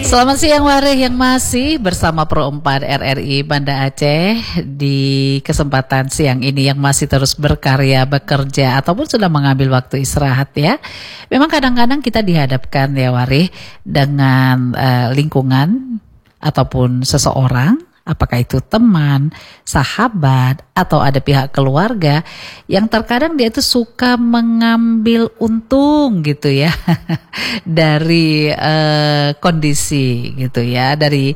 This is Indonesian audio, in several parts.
Selamat siang Warih yang masih bersama Pro 4 RRI Banda Aceh di kesempatan siang ini yang masih terus berkarya, bekerja ataupun sudah mengambil waktu istirahat ya. Memang kadang-kadang kita dihadapkan ya Warih dengan lingkungan ataupun seseorang, apakah itu teman, sahabat, atau ada pihak keluarga yang terkadang dia itu suka mengambil untung gitu ya dari kondisi gitu ya, dari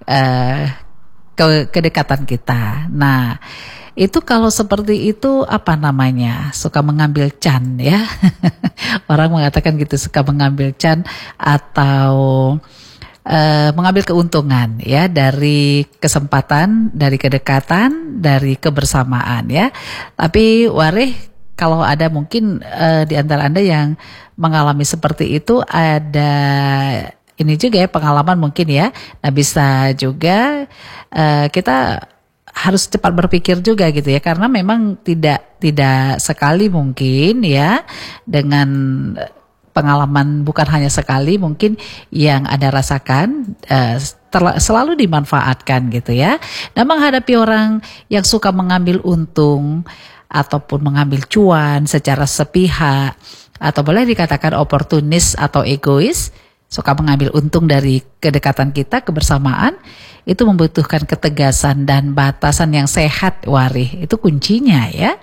kedekatan kita. Nah, itu kalau seperti itu apa namanya? Suka mengambil can ya. Orang mengatakan gitu, suka mengambil can atau mengambil keuntungan ya dari kesempatan, dari kedekatan, dari kebersamaan ya. Tapi Warih, kalau ada mungkin di antara Anda yang mengalami seperti itu, ada ini juga ya pengalaman mungkin ya. Nah bisa juga kita harus cepat berpikir juga gitu ya, karena memang tidak sekali mungkin ya dengan pengalaman, bukan hanya sekali mungkin yang Anda rasakan selalu dimanfaatkan gitu ya. Nah menghadapi orang yang suka mengambil untung ataupun mengambil cuan secara sepihak, atau boleh dikatakan oportunis atau egois, suka mengambil untung dari kedekatan kita, kebersamaan, itu membutuhkan ketegasan dan batasan yang sehat Warih. Itu kuncinya ya.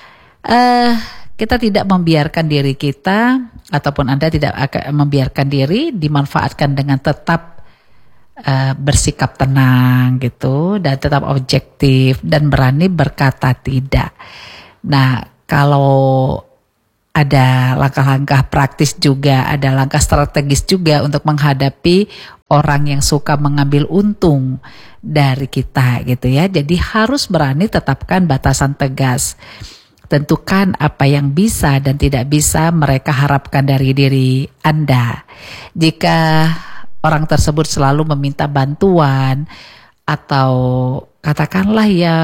Kita tidak membiarkan diri kita ataupun Anda tidak akan membiarkan diri dimanfaatkan dengan tetap bersikap tenang gitu dan tetap objektif dan berani berkata tidak. Nah, kalau ada langkah-langkah praktis juga, ada langkah strategis juga untuk menghadapi orang yang suka mengambil untung dari kita gitu ya. Jadi harus berani tetapkan batasan tegas. Tentukan apa yang bisa dan tidak bisa mereka harapkan dari diri Anda. Jika orang tersebut selalu meminta bantuan atau katakanlah ya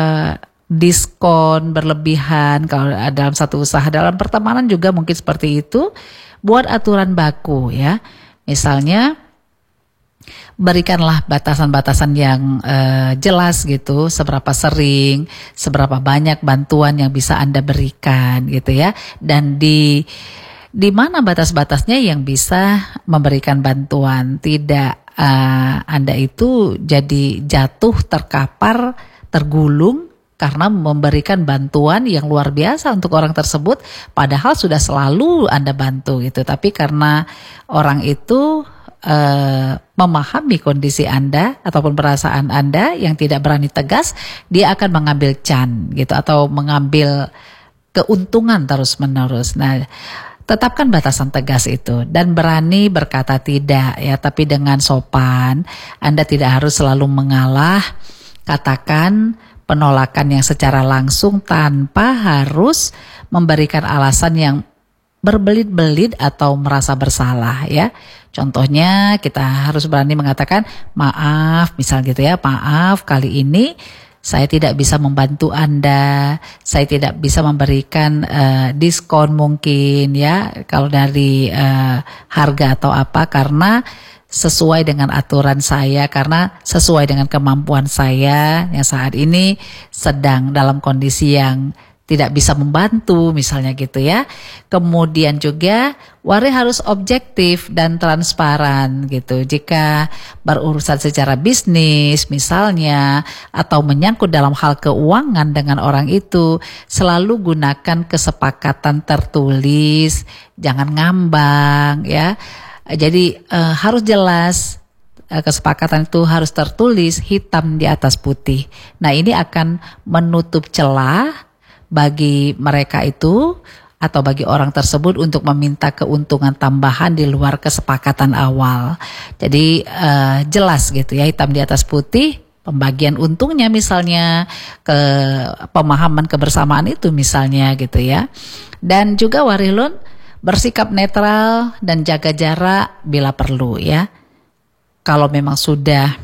diskon berlebihan kalau dalam satu usaha, dalam pertemanan juga mungkin seperti itu, buat aturan baku ya. Misalnya berikanlah batasan-batasan yang jelas gitu, seberapa sering, seberapa banyak bantuan yang bisa Anda berikan gitu ya, dan di mana batas-batasnya yang bisa memberikan bantuan, tidak Anda itu jadi jatuh, terkapar, tergulung karena memberikan bantuan yang luar biasa untuk orang tersebut, padahal sudah selalu Anda bantu gitu, tapi karena orang itu memahami kondisi Anda ataupun perasaan Anda yang tidak berani tegas, dia akan mengambil can gitu atau mengambil keuntungan terus-menerus. Nah, tetapkan batasan tegas itu dan berani berkata tidak ya, tapi dengan sopan. Anda tidak harus selalu mengalah, katakan penolakan yang secara langsung tanpa harus memberikan alasan yang berbelit-belit atau merasa bersalah ya. Contohnya kita harus berani mengatakan maaf, misal gitu ya, maaf kali ini saya tidak bisa membantu Anda, saya tidak bisa memberikan diskon mungkin ya kalau dari harga atau apa, karena sesuai dengan aturan saya, karena sesuai dengan kemampuan saya yang saat ini sedang dalam kondisi yang tidak bisa membantu misalnya gitu ya. Kemudian juga Warih harus objektif dan transparan gitu. Jika berurusan secara bisnis misalnya atau menyangkut dalam hal keuangan dengan orang itu, selalu gunakan kesepakatan tertulis, jangan ngambang ya. Jadi harus jelas, kesepakatan itu harus tertulis hitam di atas putih. Nah, ini akan menutup celah bagi mereka itu atau bagi orang tersebut untuk meminta keuntungan tambahan di luar kesepakatan awal. Jadi jelas gitu ya, hitam di atas putih, pembagian untungnya misalnya, ke pemahaman kebersamaan itu misalnya gitu ya. Dan juga Warilun bersikap netral dan jaga jarak bila perlu ya. Kalau memang sudah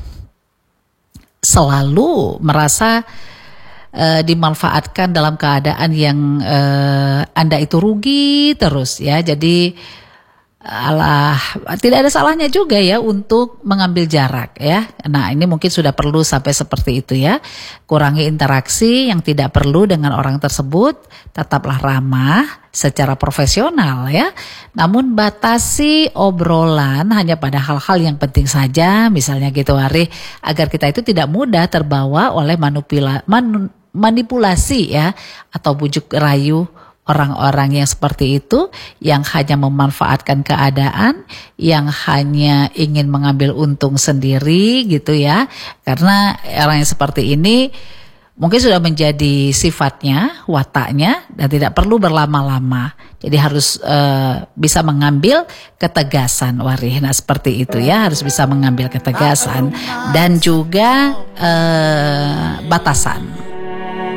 selalu merasa dimanfaatkan dalam keadaan yang Anda itu rugi terus ya. Jadi Alah, tidak ada salahnya juga ya untuk mengambil jarak ya. Nah, ini mungkin sudah perlu sampai seperti itu ya. Kurangi interaksi yang tidak perlu dengan orang tersebut, tetaplah ramah secara profesional ya. Namun batasi obrolan hanya pada hal-hal yang penting saja, misalnya gitu Ari, agar kita itu tidak mudah terbawa oleh manipulasi ya atau bujuk rayu orang-orang yang seperti itu, yang hanya memanfaatkan keadaan, yang hanya ingin mengambil untung sendiri gitu ya. Karena orang yang seperti ini mungkin sudah menjadi sifatnya, wataknya, dan tidak perlu berlama-lama. Jadi harus bisa mengambil ketegasan, Wari. Nah seperti itu ya, harus bisa mengambil ketegasan dan juga batasan.